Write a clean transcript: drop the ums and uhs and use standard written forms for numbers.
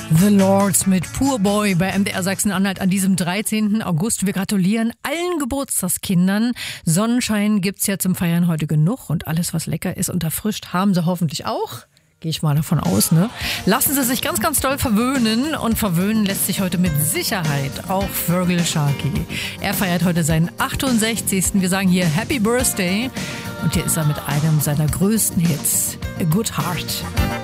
The Lords mit Poor Boy bei MDR Sachsen-Anhalt an diesem 13. August. Wir gratulieren allen Geburtstagskindern. Sonnenschein gibt's ja zum Feiern heute genug und alles, was lecker ist und erfrischt, haben sie hoffentlich auch. Gehe ich mal davon aus, ne? Lassen Sie sich ganz, ganz doll verwöhnen. Und verwöhnen lässt sich heute mit Sicherheit auch Virgil Sharkey. Er feiert heute seinen 68. Wir sagen hier Happy Birthday. Und hier ist er mit einem seiner größten Hits, A Good Heart.